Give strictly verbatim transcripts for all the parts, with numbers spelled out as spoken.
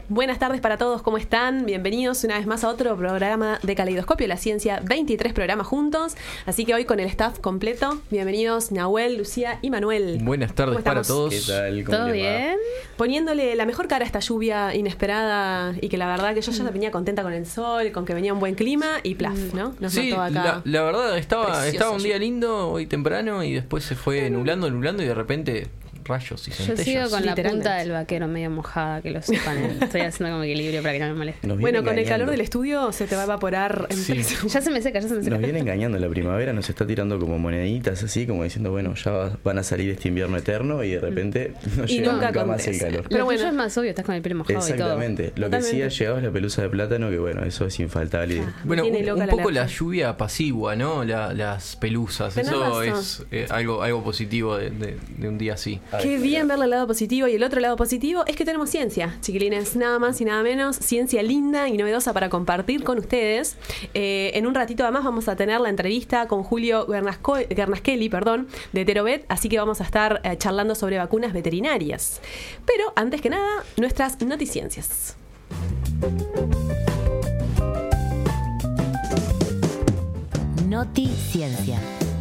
Buenas tardes para todos, ¿cómo están? Bienvenidos una vez más a otro programa de Caleidoscopio, la ciencia, veintitrés programas juntos. Así que hoy con el staff completo. Bienvenidos Nahuel, Lucía y Manuel. Buenas tardes para todos. ¿Qué tal? ¿Cómo ¿Todo les va? bien? Poniéndole la mejor cara a esta lluvia inesperada y que la verdad que yo ya venía contenta con el sol, con que venía un buen clima y plaf, ¿no? Nos Sí, mató acá. la, la verdad estaba, Precioso estaba un día lluvia. lindo hoy temprano y después se fue nublando, nublando y de repente rayos y Yo centellas. sigo con la Literalmente. punta del vaquero medio mojada, que lo sepan. ¿eh? Estoy haciendo como equilibrio para que no me moleste. Nos Bueno, viene con el calor engañando. del estudio se te va a evaporar en Sí. tres segundos. Ya se me seca, ya se me seca. Nos viene engañando la primavera, nos está tirando como moneditas así, como diciendo, bueno, ya va- van a salir de este invierno eterno y de repente no Y llega nunca nunca más acontece. el calor. Lo Pero tuyo bueno. es más obvio, estás con el pelo mojado y Exactamente. Lo que sí Totalmente. ha llegado es la pelusa de plátano, que bueno, eso es infaltable. Ah. Bueno, Tiene un, loca un la poco la alergia. lluvia apacigua, ¿no? La- las pelusas. Tenés Eso razón. es eh, algo, algo positivo de, de- de un día así. Ay, Qué bien verle el lado positivo. Y el otro lado positivo es que tenemos ciencia, chiquilines, nada más y nada menos. Ciencia linda y novedosa para compartir con ustedes. Eh, en un ratito además vamos a tener la entrevista con Julio Guernasco- Guernaschelli, perdón, de Terovet. Así que vamos a estar eh, charlando sobre vacunas veterinarias. Pero antes que nada, nuestras noticiencias. Noticiencia.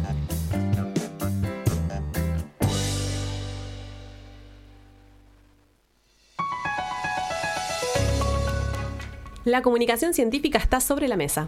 La comunicación científica está sobre la mesa.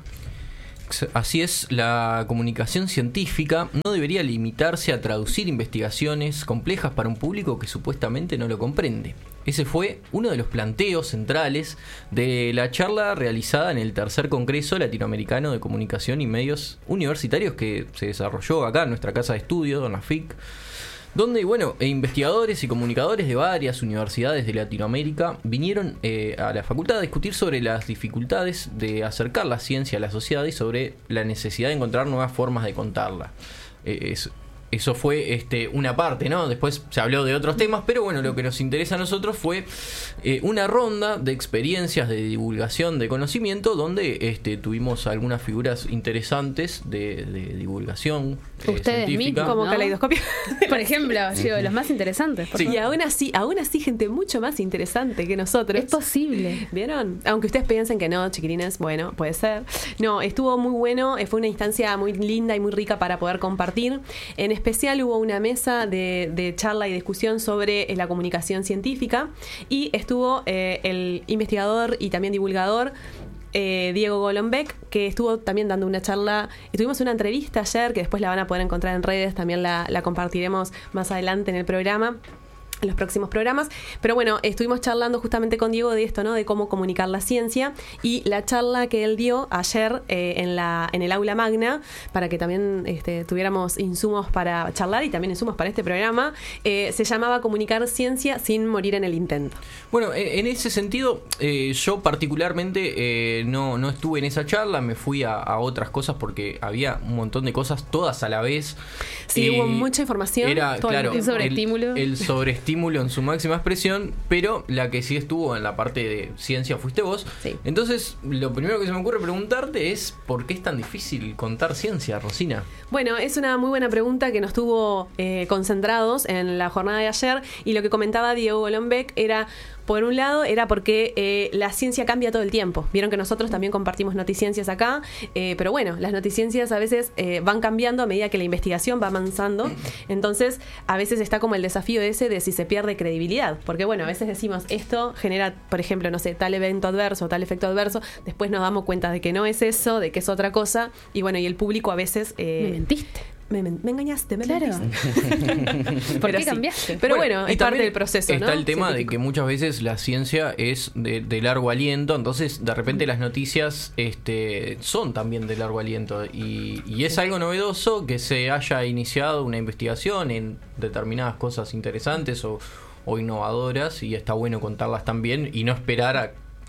Así es, la comunicación científica no debería limitarse a traducir investigaciones complejas para un público que supuestamente no lo comprende. Ese fue uno de los planteos centrales de la charla realizada en el tercer Congreso Latinoamericano de Comunicación y Medios Universitarios que se desarrolló acá en nuestra casa de estudio, en la F I C, donde, bueno, e investigadores y comunicadores de varias universidades de Latinoamérica vinieron eh, a la facultad a discutir sobre las dificultades de acercar la ciencia a la sociedad y sobre la necesidad de encontrar nuevas formas de contarla. Eh, es- eso fue este, una parte, ¿no? Después se habló de otros temas, pero bueno, lo que nos interesa a nosotros fue eh, una ronda de experiencias de divulgación de conocimiento donde este, tuvimos algunas figuras interesantes de, de divulgación eh, Ustedes científica. mismos, Como ¿no? caleidoscopio. Por ejemplo, digo, los más interesantes. por Sí. Y favor. aún así, aún así, gente mucho más interesante que nosotros. Es posible. ¿Vieron? Aunque ustedes piensen que no, chiquilines, bueno, puede ser. No, estuvo muy bueno, eh, fue una instancia muy linda y muy rica para poder compartir. En especial hubo una mesa de, de charla y discusión sobre eh, la comunicación científica y estuvo eh, el investigador y también divulgador eh, Diego Golombek, que estuvo también dando una charla. Y tuvimos una entrevista ayer que después la van a poder encontrar en redes, también la, la compartiremos más adelante en el programa, en los próximos programas. Pero bueno, estuvimos charlando justamente con Diego de esto, ¿no? De cómo comunicar la ciencia. Y la charla que él dio ayer eh, en la en el aula magna, para que también este, tuviéramos insumos para charlar y también insumos para este programa, eh, se llamaba Comunicar Ciencia sin morir en el intento. Bueno, en en ese sentido, eh, yo particularmente eh, no, no estuve en esa charla, me fui a, a otras cosas porque había un montón de cosas todas a la vez. Sí, hubo mucha información Era, todo el claro, tiempo. Un sobreestímulo. El, el sobreestímulo en su máxima expresión, pero la que sí estuvo en la parte de ciencia fuiste vos. Sí. Entonces, lo primero que se me ocurre preguntarte es ¿por qué es tan difícil contar ciencia, Rosina? Bueno, es una muy buena pregunta que nos tuvo eh, concentrados en la jornada de ayer, y lo que comentaba Diego Golombek era, por un lado, era porque eh, la ciencia cambia todo el tiempo. Vieron que nosotros también compartimos noticiencias acá, eh, pero bueno, las noticiencias a veces eh, van cambiando a medida que la investigación va avanzando. Entonces, a veces está como el desafío ese de si se pierde credibilidad. Porque bueno, a veces decimos, esto genera, por ejemplo, no sé, tal evento adverso, tal efecto adverso. Después nos damos cuenta de que no es eso, de que es otra cosa. Y bueno, y el público a veces... eh, Me mentiste. Me, men- me engañaste, me Claro. mentiste. ¿Por Pero qué sí. cambiaste? Pero bueno, y es parte también del proceso, está ¿no? el tema de Científico. que muchas veces la ciencia es de, de largo aliento, entonces de repente las noticias este, son también de largo aliento. Y, y es algo novedoso que se haya iniciado una investigación en determinadas cosas interesantes o, o innovadoras, y está bueno contarlas también y no esperar a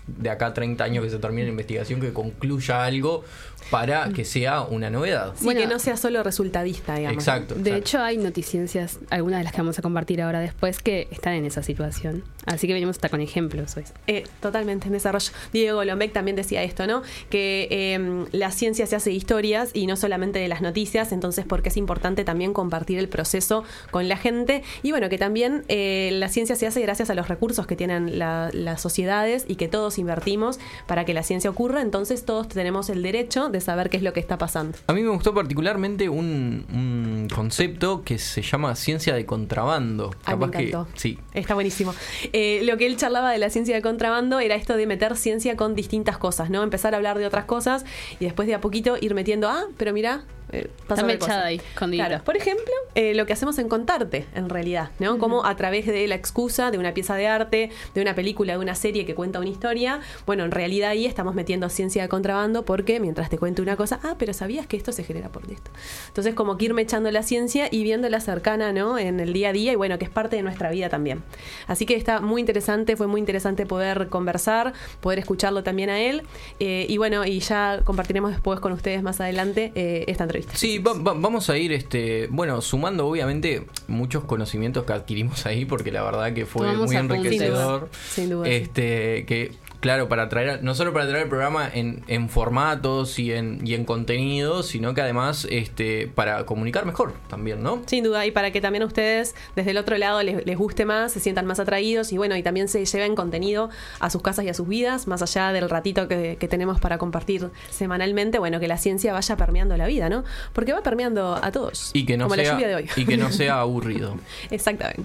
de acá a treinta años que se termine la investigación que concluya algo para que sea una novedad. Sí, Bueno, que no sea solo resultadista, digamos. Exacto. De exacto. hecho, hay noticiencias, algunas de las que vamos a compartir ahora después, que están en esa situación. Así que venimos hasta con ejemplos hoy. Eh, totalmente en desarrollo. Diego Golombek también decía esto, ¿no? Que eh, la ciencia se hace de historias y no solamente de las noticias, entonces porque es importante también compartir el proceso con la gente. Y bueno, que también eh, la ciencia se hace gracias a los recursos que tienen la, las sociedades y que todos invertimos para que la ciencia ocurra, entonces todos tenemos el derecho de saber qué es lo que está pasando. A mí me gustó particularmente un, un concepto que se llama ciencia de contrabando. Ay, me Capaz que encantó. sí. Está buenísimo. Eh, lo que él charlaba de la ciencia de contrabando era esto de meter ciencia con distintas cosas, ¿no? Empezar a hablar de otras cosas y después de a poquito ir metiendo, ah, pero mirá, eh, pasa Está otra cosa. mechada ahí, escondidita. Claro. Por ejemplo, eh, lo que hacemos en Contarte, en realidad, ¿no? Uh-huh. Como a través de la excusa de una pieza de arte, de una película, de una serie que cuenta una historia, bueno, en realidad ahí estamos metiendo ciencia de contrabando porque mientras te cuento una cosa, ah, pero ¿sabías que esto se genera por esto? Entonces, como que ir mechando la ciencia y viéndola cercana, ¿no? En el día a día y bueno, que es parte de nuestra vida también. Así que está muy interesante, fue muy interesante poder conversar, poder escucharlo también a él eh, y bueno, y ya compartiremos después con ustedes más adelante eh, esta entrevista. Sí, va, va, vamos a ir, este, bueno, sumando obviamente muchos conocimientos que adquirimos ahí, porque la verdad que fue Tomamos muy apuntes. enriquecedor. Sin duda. Este, que claro, para traer, no solo para traer el programa en, en formatos y en, y en contenido, sino que además este, para comunicar mejor también, ¿no? Sin duda, y para que también a ustedes desde el otro lado les, les guste más, se sientan más atraídos y bueno, y también se lleven contenido a sus casas y a sus vidas, más allá del ratito que, que tenemos para compartir semanalmente, bueno, que la ciencia vaya permeando la vida, ¿no? Porque va permeando a todos, Y que no como sea, la lluvia de hoy. y que no sea aburrido. Exactamente.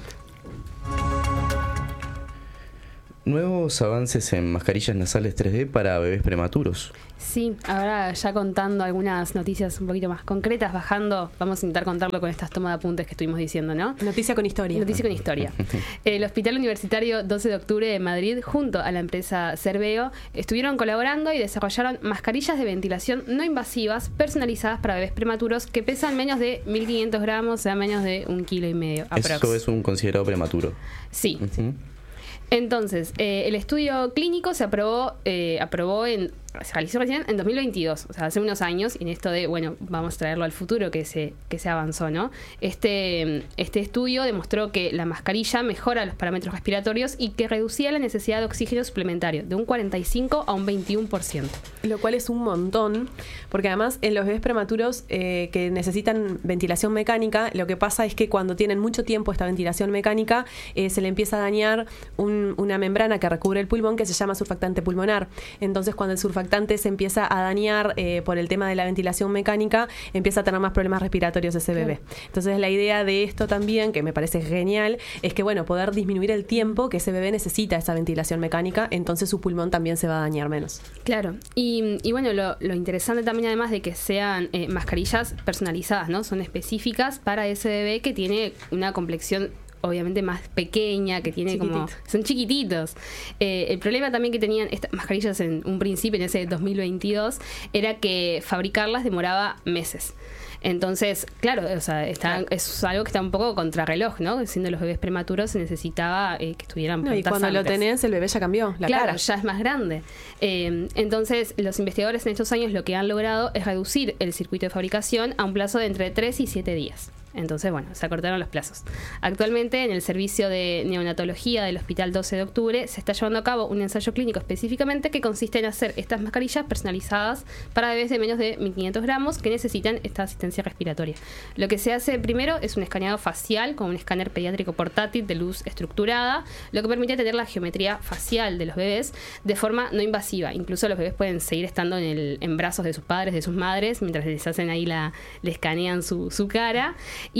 Nuevos avances en mascarillas nasales tres D para bebés prematuros. Sí, ahora ya contando algunas noticias un poquito más concretas, bajando, vamos a intentar contarlo con estas tomas de apuntes que estuvimos diciendo, ¿no? Noticia con historia. Noticia con historia. El Hospital Universitario doce de octubre de Madrid, junto a la empresa Cerveo, estuvieron colaborando y desarrollaron mascarillas de ventilación no invasivas personalizadas para bebés prematuros que pesan menos de mil quinientos gramos, o sea, menos de un kilo y medio. Eso aprox. es un considerado prematuro. Sí. Uh-huh. Entonces, eh, el estudio clínico se aprobó, eh, aprobó en, se realizó recién en dos mil veintidós, o sea, hace unos años, y en esto de, bueno, vamos a traerlo al futuro que se, que se avanzó, ¿no? Este, este estudio demostró que la mascarilla mejora los parámetros respiratorios y que reducía la necesidad de oxígeno suplementario de un cuarenta y cinco a un veintiuno por ciento. Lo cual es un montón, porque además en los bebés prematuros eh, que necesitan ventilación mecánica, lo que pasa es que cuando tienen mucho tiempo esta ventilación mecánica, eh, se le empieza a dañar un, una membrana que recubre el pulmón que se llama surfactante pulmonar. Entonces cuando el surfactante se empieza a dañar eh, por el tema de la ventilación mecánica, empieza a tener más problemas respiratorios ese bebé. Claro. Entonces la idea de esto también, que me parece genial, es que bueno, poder disminuir el tiempo que ese bebé necesita esa ventilación mecánica, entonces su pulmón también se va a dañar menos. Claro, y, y bueno, lo, lo interesante también además de que sean eh, mascarillas personalizadas, ¿no? Son específicas para ese bebé que tiene una complexión obviamente más pequeña, que tiene Chiquitito. como... Son chiquititos. Eh, el problema también que tenían estas mascarillas en un principio, en ese dos mil veintidós, era que fabricarlas demoraba meses. Entonces, claro, o sea, está, claro. es algo que está un poco contrarreloj, ¿no? Siendo los bebés prematuros se necesitaba eh, que estuvieran no, y cuando antes. lo tenés, el bebé ya cambió, la claro, cara. ya es más grande. Eh, entonces, los investigadores en estos años lo que han logrado es reducir el circuito de fabricación a un plazo de entre tres y siete días. Entonces, bueno, se acortaron los plazos. Actualmente, en el servicio de neonatología del Hospital doce de octubre, se está llevando a cabo un ensayo clínico específicamente que consiste en hacer estas mascarillas personalizadas para bebés de menos de mil quinientos gramos que necesitan esta asistencia respiratoria. Lo que se hace primero es un escaneado facial con un escáner pediátrico portátil de luz estructurada, lo que permite tener la geometría facial de los bebés de forma no invasiva. Incluso los bebés pueden seguir estando en, el, en brazos de sus padres, de sus madres, mientras les hacen ahí la, le escanean su, su cara.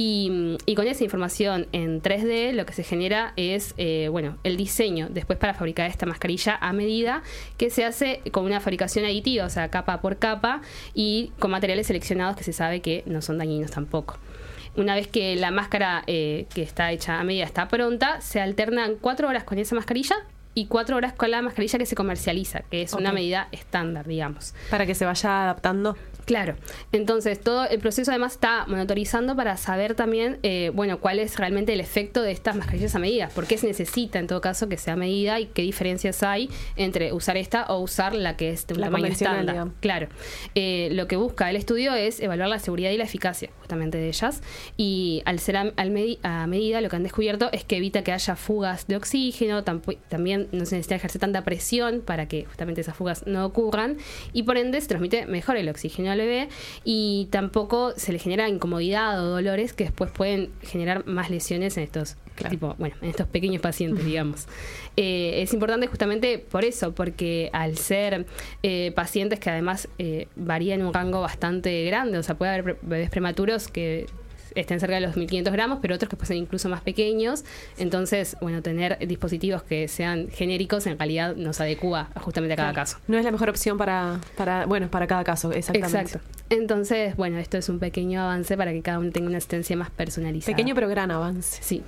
Y, y con esa información en tres D lo que se genera es eh, bueno, el diseño después para fabricar esta mascarilla a medida, que se hace con una fabricación aditiva, o sea, capa por capa, y con materiales seleccionados que se sabe que no son dañinos tampoco. Una vez que la máscara eh, que está hecha a medida está pronta, se alternan cuatro horas con esa mascarilla y cuatro horas con la mascarilla que se comercializa, que es okay. una medida estándar, digamos. Para que se vaya adaptando. Claro, entonces todo el proceso además está monitorizando para saber también, eh, bueno, cuál es realmente el efecto de estas mascarillas a medida, por qué se necesita en todo caso que sea a medida y qué diferencias hay entre usar esta o usar la que es de un La tamaño convencional, estándar. digamos. Claro, eh, lo que busca el estudio es evaluar la seguridad y la eficacia justamente de ellas, y al ser a, al medi- a medida lo que han descubierto es que evita que haya fugas de oxígeno, tampo- también no se necesita ejercer tanta presión para que justamente esas fugas no ocurran, y por ende se transmite mejor el oxígeno al bebé y tampoco se le genera incomodidad o dolores que después pueden generar más lesiones en estos Claro. tipo, bueno, en estos pequeños pacientes, digamos. Eh, es importante justamente por eso, porque al ser eh, pacientes que además eh, varían un rango bastante grande, o sea, puede haber bebés prematuros que estén cerca de los mil quinientos gramos, pero otros que pueden ser incluso más pequeños. Entonces, bueno, tener dispositivos que sean genéricos en realidad nos adecua justamente a cada Claro. caso. No es la mejor opción para, para, bueno, para cada caso, exactamente. Exacto. Entonces, bueno, esto es un pequeño avance para que cada uno tenga una asistencia más personalizada. Pequeño pero gran avance. Sí.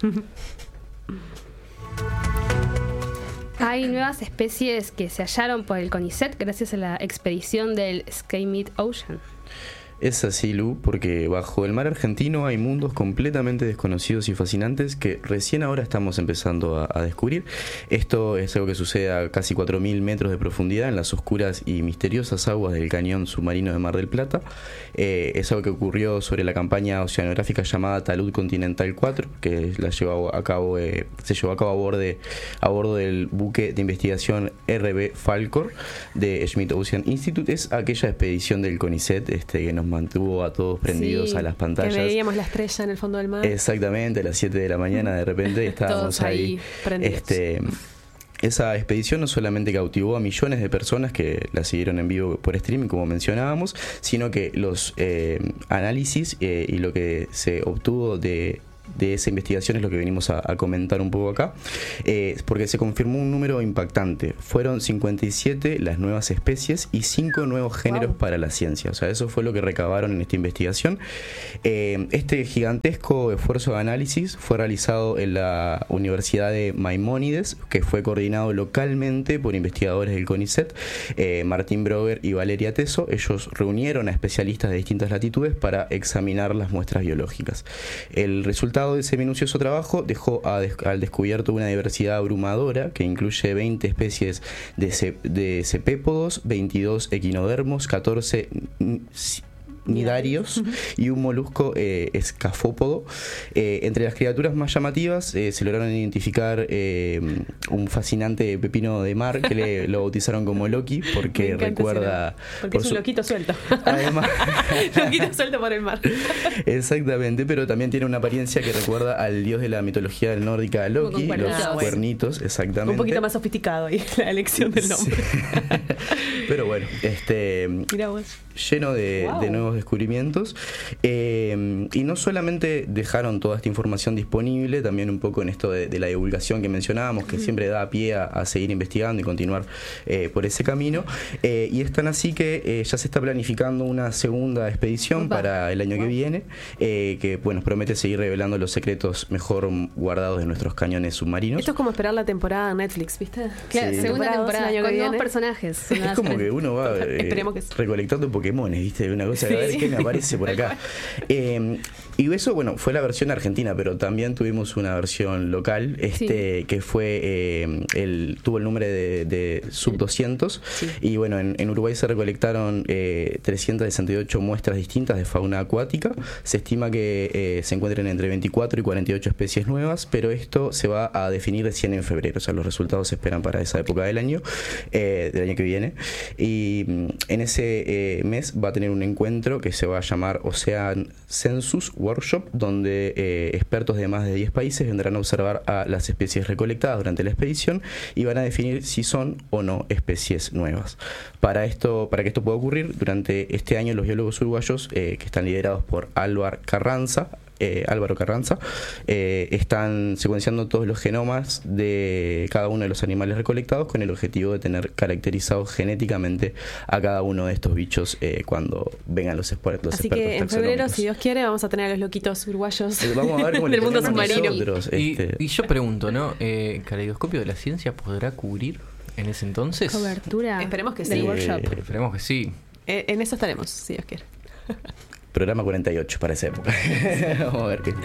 Hay nuevas especies que se hallaron por el CONICET gracias a la expedición del Sky Mid Ocean. Es así, Lu, porque bajo el mar argentino hay mundos completamente desconocidos y fascinantes que recién ahora estamos empezando a, a descubrir. Esto es algo que sucede a casi cuatro mil metros de profundidad en las oscuras y misteriosas aguas del cañón submarino de Mar del Plata. Eh, es algo que ocurrió sobre la campaña oceanográfica llamada Talud Continental cuatro, que la llevó a cabo, eh, se llevó a cabo a bordo, de, a bordo del buque de investigación R B Falcor de Schmidt Ocean Institute. Es aquella expedición del CONICET este, que nos mantuvo a todos prendidos Sí, a las Que pantallas. veíamos la estrella en el fondo del mar. Exactamente, a las siete de la mañana de repente estábamos Todos ahí ahí. prendidos. Este, esa expedición no solamente cautivó a millones de personas que la siguieron en vivo por streaming, como mencionábamos, sino que los eh, análisis eh, y lo que se obtuvo de de esa investigación es lo que venimos a, a comentar un poco acá, eh, porque se confirmó un número impactante. Fueron cincuenta y siete las nuevas especies y cinco nuevos géneros Wow. para la ciencia. O sea, eso fue lo que recabaron en esta investigación. Eh, este gigantesco esfuerzo de análisis fue realizado en la Universidad de Maimónides, que fue coordinado localmente por investigadores del CONICET, eh, Martín Broger y Valeria Teso. Ellos reunieron a especialistas de distintas latitudes para examinar las muestras biológicas. El resultado de ese minucioso trabajo dejó a des- al descubierto una diversidad abrumadora que incluye veinte especies de, ce- de cepépodos, veintidós equinodermos, catorce n- nidarios y un molusco eh, escafópodo. Eh, entre las criaturas más llamativas eh, se lograron identificar eh, un fascinante pepino de mar que le, lo bautizaron como Loki Me porque encanta ese recuerda... nombre, porque por es un su- loquito suelto. Además, Loquito suelto por el mar. exactamente, pero también tiene una apariencia que recuerda al dios de la mitología nórdica Loki, con los cuernitos. Ah, bueno. cuernitos, exactamente. Un poquito más sofisticado ahí la elección del nombre. Sí. Pero bueno, este Mira vos. lleno de, Wow. de nuevos descubrimientos. Eh, y no solamente dejaron toda esta información disponible, también un poco en esto de, de la divulgación que mencionábamos, que siempre da pie a, a seguir investigando y continuar eh, por ese camino. Eh, y es tan así que eh, ya se está planificando una segunda expedición Opa. para el año Wow. que viene, eh, que bueno, promete seguir revelando los secretos mejor guardados de nuestros cañones submarinos. Esto es como esperar la temporada de Netflix, ¿viste? Claro, Sí. segunda Temporada dos, temporada, el año que con nuevos viene. personajes. Es como que uno va eh, Esperemos que sí. recolectando Pokémones, ¿viste? Una cosa, Sí. a ver qué me aparece por acá. Eh, y eso, bueno, fue la versión argentina, pero también tuvimos una versión local, este que fue, eh, el tuvo el nombre de, de Sub doscientos. Sí. Y bueno, en, en Uruguay se recolectaron eh, trescientas sesenta y ocho muestras distintas de fauna acuática. Se estima que eh, se encuentren entre veinticuatro y cuarenta y ocho especies nuevas, pero esto se va a definir recién en febrero. O sea, los resultados se esperan para esa época del año, eh, del año que viene. Y mm, en ese eh, mes va a tener un encuentro que se va a llamar Ocean Census Workshop, donde eh, expertos de más de diez países vendrán a observar a las especies recolectadas durante la expedición y van a definir si son o no especies nuevas. Para esto, para que esto pueda ocurrir, durante este año los biólogos uruguayos, eh, que están liderados por Álvaro Carranza, Eh, Álvaro Carranza, eh, están secuenciando todos los genomas de cada uno de los animales recolectados con el objetivo de tener caracterizados genéticamente a cada uno de estos bichos eh, cuando vengan los, esper- los Así expertos que en febrero, taxonómicos. si Dios quiere, vamos a tener a los loquitos uruguayos Eh, Vamos a ver cómo le del mundo ponemos submarino. nosotros, Y, este, y yo pregunto, ¿no? Eh, ¿Caleidoscopio de la Ciencia podrá cubrir en ese entonces? Cobertura. Esperemos que del sí. workshop. Eh, Esperemos que sí. eh, en eso estaremos, si Dios quiere. Programa cuarenta y ocho para esa época. Vamos a ver qué.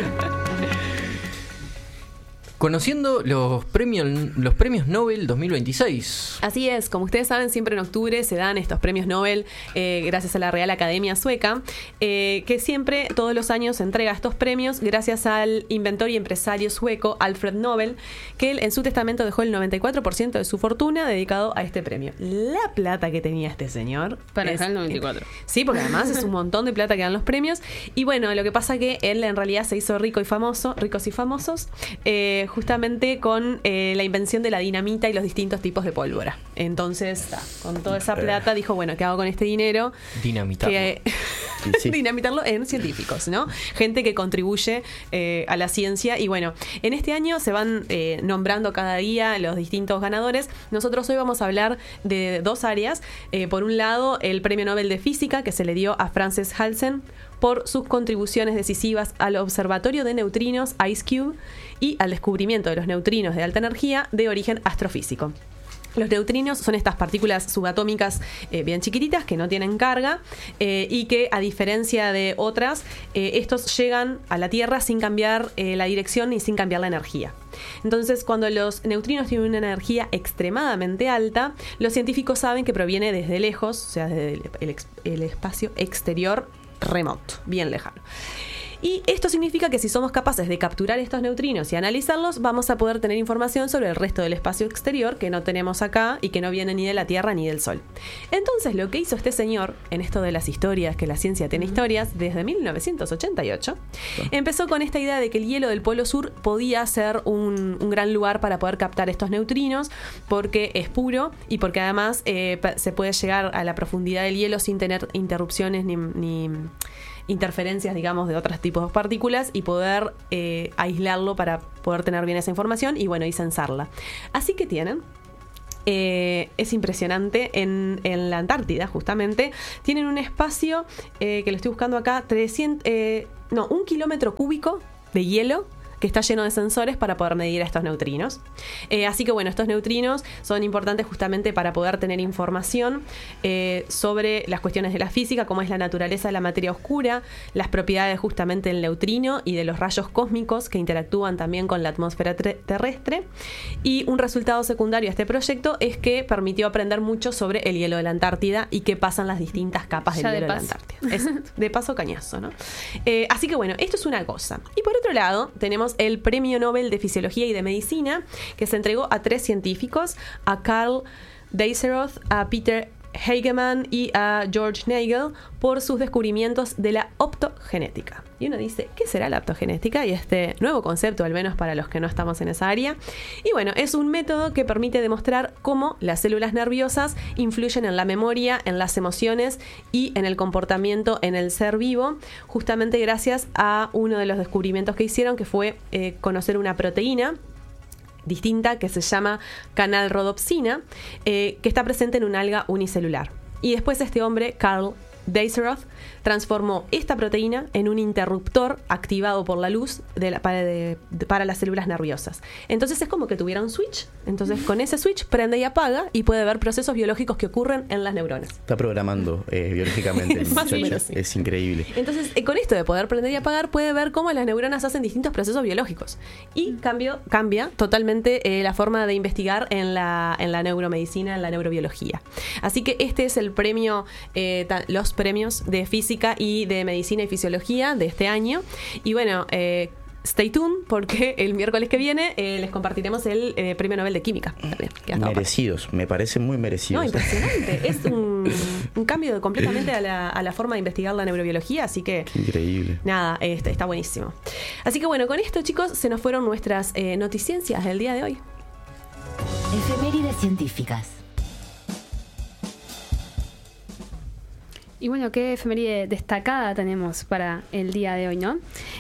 Conociendo los premios, los premios Nobel dos mil veintiséis. Así es, como ustedes saben, siempre en octubre se dan estos premios Nobel eh, gracias a la Real Academia Sueca, eh, que siempre, todos los años, entrega estos premios gracias al inventor y empresario sueco Alfred Nobel, que él en su testamento dejó el noventa y cuatro por ciento de su fortuna dedicado a este premio. La plata que tenía este señor. Para es, dejar el noventa y cuatro. Sí, porque además es un montón de plata que dan los premios. Y bueno, lo que pasa que él en realidad se hizo rico y famoso, ricos y famosos, eh, justamente con eh, la invención de la dinamita y los distintos tipos de pólvora. Entonces, con toda esa plata dijo, bueno, ¿qué hago con este dinero? Dinamitarlo. Que, sí. Dinamitarlo en científicos, ¿no? Gente que contribuye eh, a la ciencia. Y bueno, en este año se van eh, nombrando cada día los distintos ganadores. Nosotros hoy vamos a hablar de dos áreas. Eh, por un lado, el Premio Nobel de Física, que se le dio a Frances Halsen por sus contribuciones decisivas al Observatorio de Neutrinos IceCube y al descubrimiento de los neutrinos de alta energía de origen astrofísico. Los neutrinos son estas partículas subatómicas eh, bien chiquititas que no tienen carga eh, y que, a diferencia de otras, eh, estos llegan a la Tierra sin cambiar eh, la dirección ni sin cambiar la energía. Entonces, cuando los neutrinos tienen una energía extremadamente alta, los científicos saben que proviene desde lejos, o sea, desde el, el, el espacio exterior remoto, bien lejano. Y esto significa que si somos capaces de capturar estos neutrinos y analizarlos, vamos a poder tener información sobre el resto del espacio exterior que no tenemos acá y que no viene ni de la Tierra ni del Sol. Entonces, lo que hizo este señor en esto de las historias, que la ciencia tiene historias, desde mil novecientos ochenta y ocho, empezó con esta idea de que el hielo del Polo Sur podía ser un, un gran lugar para poder captar estos neutrinos, porque es puro y porque además eh, se puede llegar a la profundidad del hielo sin tener interrupciones ni... ni interferencias, digamos, de otros tipos de partículas y poder eh, aislarlo para poder tener bien esa información y, bueno, y censarla. Así que tienen... Eh, es impresionante, en, en la Antártida, justamente, tienen un espacio eh, que lo estoy buscando acá, trescientos, eh, no, un kilómetro cúbico de hielo que está lleno de sensores para poder medir a estos neutrinos. Eh, así que bueno, estos neutrinos son importantes justamente para poder tener información eh, sobre las cuestiones de la física, como es la naturaleza de la materia oscura, las propiedades justamente del neutrino y de los rayos cósmicos que interactúan también con la atmósfera terrestre. Y un resultado secundario a este proyecto es que permitió aprender mucho sobre el hielo de la Antártida y qué pasan las distintas capas del ya hielo de, de la Antártida. Es, de paso cañazo, ¿no? Eh, así que bueno, esto es una cosa. Y por otro lado, tenemos el Premio Nobel de Fisiología y de Medicina, que se entregó a tres científicos, a Carl Deisseroth, a Peter Hagemann y a George Nagel, por sus descubrimientos de la optogenética. Y uno dice, ¿qué será la optogenética? Y este nuevo concepto, al menos para los que no estamos en esa área. Y bueno, es un método que permite demostrar cómo las células nerviosas influyen en la memoria, en las emociones y en el comportamiento en el ser vivo, justamente gracias a uno de los descubrimientos que hicieron, que fue eh, conocer una proteína distinta que se llama canalrodopsina, eh, que está presente en un alga unicelular. Y después este hombre, Carl Deisseroth, transformó esta proteína en un interruptor activado por la luz de la, para, de, de, para las células nerviosas. Entonces es como que tuviera un switch. Entonces con ese switch prende y apaga y puede ver procesos biológicos que ocurren en las neuronas. Está programando eh, biológicamente el muchacho. Sí. Es increíble. Entonces eh, con esto de poder prender y apagar puede ver cómo las neuronas hacen distintos procesos biológicos. Y cambio, cambia totalmente eh, la forma de investigar en la, en la neuromedicina, en la neurobiología. Así que este es el premio, eh, ta, los premios de física y de medicina y fisiología de este año. Y bueno, eh, stay tuned, porque el miércoles que viene eh, les compartiremos el eh, Premio Nobel de Química también, que merecidos, para. Me parecen muy merecidos. No, impresionante. Es un, un cambio de, completamente a la, a la forma de investigar la neurobiología, así que qué increíble. Nada, este, está buenísimo. Así que bueno, con esto, chicos, se nos fueron nuestras eh, noticiencias del día de hoy. Efemérides científicas. Y bueno, qué efeméride destacada tenemos para el día de hoy, ¿no?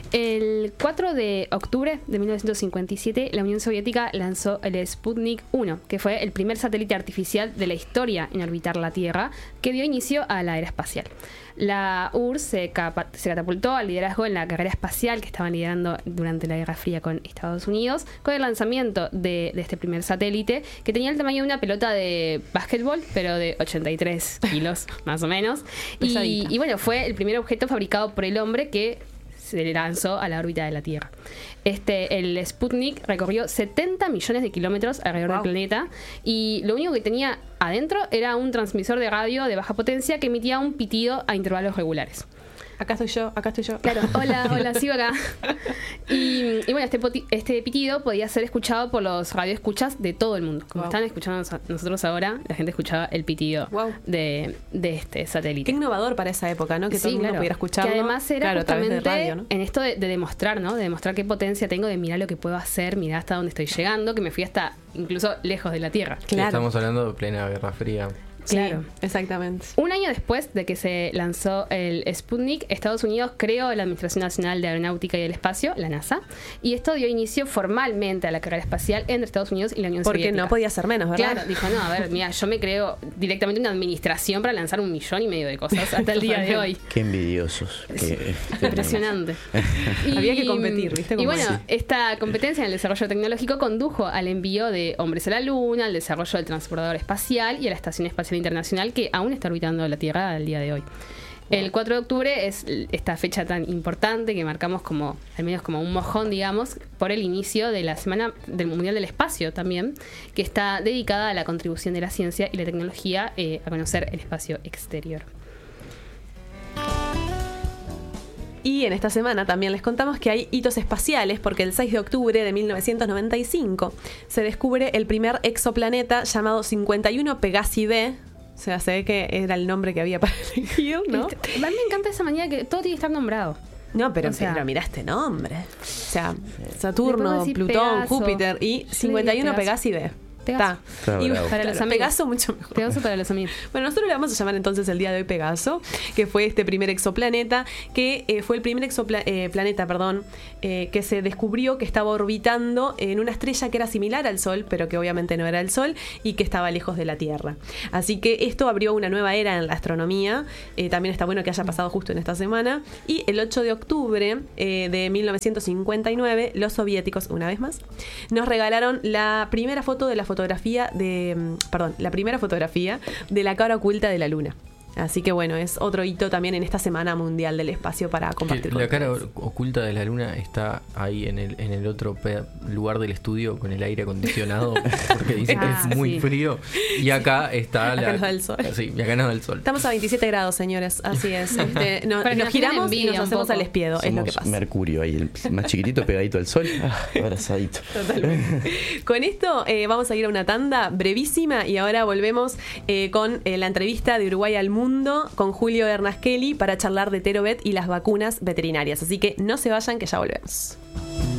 El cuatro de octubre de mil novecientos cincuenta y siete, la Unión Soviética lanzó el Sputnik uno, que fue el primer satélite artificial de la historia en orbitar la Tierra, que dio inicio a la era espacial. La U R S S se, capa- se catapultó al liderazgo en la carrera espacial que estaban liderando durante la Guerra Fría con Estados Unidos, con el lanzamiento de, de este primer satélite, que tenía el tamaño de una pelota de básquetbol, pero de ochenta y tres kilos, más o menos. Y, y bueno, fue el primer objeto fabricado por el hombre que se lanzó a la órbita de la Tierra. Este, el Sputnik recorrió setenta millones de kilómetros alrededor wow. del planeta, y lo único que tenía adentro era un transmisor de radio de baja potencia que emitía un pitido a intervalos regulares. Acá estoy yo, acá estoy yo. Claro, hola, hola, sigo acá. Y, y bueno, este, poti- este pitido podía ser escuchado por los radioescuchas de todo el mundo. Como wow. están escuchando nosotros ahora, la gente escuchaba el pitido wow. de, de este satélite. Qué innovador para esa época, ¿no? Que sí, todo el mundo claro. pudiera escucharlo. Que además era claro, justamente a través de radio, ¿no? En esto de, de demostrar, ¿no? De demostrar qué potencia tengo, de mirar lo que puedo hacer, mirar hasta dónde estoy llegando, que me fui hasta incluso lejos de la Tierra. Claro. Estamos hablando de plena Guerra Fría. Claro, sí, exactamente. Un año después de que se lanzó el Sputnik, Estados Unidos creó la Administración Nacional de Aeronáutica y del Espacio, la NASA, y esto dio inicio formalmente a la carrera espacial entre Estados Unidos y la Unión Porque Soviética. Porque no podía ser menos, ¿verdad? Claro, dijo, no, a ver, mira, yo me creo directamente una administración para lanzar un millón y medio de cosas hasta el día de hoy. Qué envidiosos. Qué, impresionante. Y, había que competir, ¿viste? Y bueno, sí. esta competencia en el desarrollo tecnológico condujo al envío de hombres a la Luna, al desarrollo del transbordador espacial y a la Estación Espacial Internacional, que aún está orbitando la Tierra al día de hoy. El cuatro de octubre es esta fecha tan importante que marcamos como, al menos como un mojón, digamos, por el inicio de la Semana del Mundial del Espacio también, que está dedicada a la contribución de la ciencia y la tecnología eh, a conocer el espacio exterior. Y en esta semana también les contamos que hay hitos espaciales, porque el seis de octubre de mil novecientos noventa y cinco se descubre el primer exoplaneta llamado cincuenta y uno Pegasi B. O sea, se ve que era el nombre que había para elegir, ¿no? A mí me encanta esa manera que todo tiene que estar nombrado. No, pero, o sea, pero mirá este nombre. O sea, Saturno, Plutón, Pegaso, Júpiter y cincuenta y uno Pegasi B. Pegaso. Está. Y para los amigos. Pegaso mucho mejor. Pegaso para los amigos. Bueno, nosotros le vamos a llamar entonces el día de hoy Pegaso, que fue este primer exoplaneta, que eh, fue el primer exoplaneta, eh, planeta, perdón, eh, que se descubrió que estaba orbitando en una estrella que era similar al Sol, pero que obviamente no era el Sol y que estaba lejos de la Tierra. Así que esto abrió una nueva era en la astronomía. Eh, también está bueno que haya pasado justo en esta semana. Y el ocho de octubre eh, de mil novecientos cincuenta y nueve, los soviéticos, una vez más, nos regalaron la primera foto de la fotografía de, perdón, la primera fotografía de la cara oculta de la Luna. Así que bueno, es otro hito también en esta Semana Mundial del Espacio para compartir. La cara ustedes. oculta de la Luna está ahí en el, en el otro pe- lugar del estudio con el aire acondicionado, porque dicen Ah, que es muy sí. frío. Y acá está Acá la. nos da el sol. Sí, y acá nos da el sol. Estamos a veintisiete grados, señores. Así es. Este, no, Para que nos nos giramos tengan y nos envidia un hacemos poco. al espiedo. Es lo que Somos pasa. Mercurio ahí, el más chiquitito pegadito al sol, ah, abrazadito. Totalmente. Con esto eh, vamos a ir a una tanda brevísima y ahora volvemos eh, con eh, la entrevista de Uruguay al Mundo con Julio Hernández Kelly para charlar de Terobet y las vacunas veterinarias. Así que no se vayan, que ya volvemos.